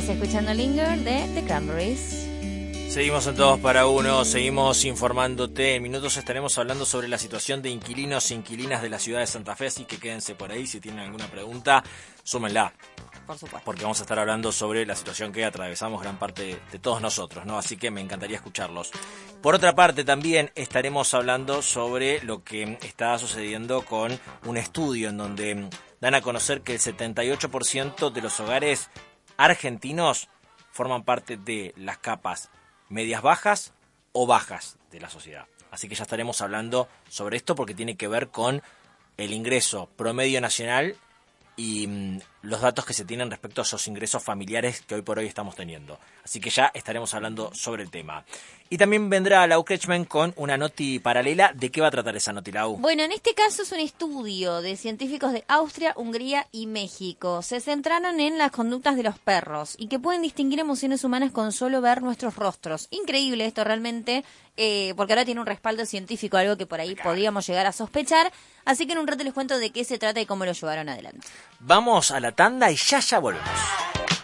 Seguimos escuchando Linger de The Cranberries. Seguimos en Todos para Uno, seguimos informándote. En minutos estaremos hablando sobre la situación de inquilinos e inquilinas de la ciudad de Santa Fe, así que quédense por ahí. Si tienen alguna pregunta, súmenla. Por supuesto. Porque vamos a estar hablando sobre la situación que atravesamos gran parte de todos nosotros, ¿no? Así que me encantaría escucharlos. Por otra parte, también estaremos hablando sobre lo que está sucediendo con un estudio en donde dan a conocer que el 78% de los hogares argentinos forman parte de las capas medias bajas o bajas de la sociedad. Así que ya estaremos hablando sobre esto porque tiene que ver con el ingreso promedio nacional y los datos que se tienen respecto a esos ingresos familiares que hoy por hoy estamos teniendo. Así que ya estaremos hablando sobre el tema. Y también vendrá Lau Kretschmann con una noti paralela. ¿De qué va a tratar esa noti, Lau? Bueno, en este caso es un estudio de científicos de Austria, Hungría y México. Se centraron en las conductas de los perros y que pueden distinguir emociones humanas con solo ver nuestros rostros. Increíble esto realmente, porque ahora tiene un respaldo científico, algo que por ahí podíamos llegar a sospechar. Así que en un rato les cuento de qué se trata y cómo lo llevaron adelante. Vamos a la tanda y ya volvemos.